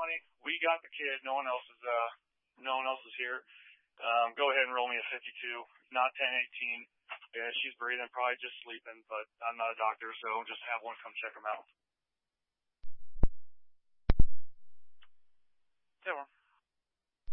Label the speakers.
Speaker 1: honey. We got the kid. No one else is here. Go ahead and roll me a 52. Not 1018. Yeah, she's breathing, probably just sleeping, but I'm not a doctor, so just have one come check them out.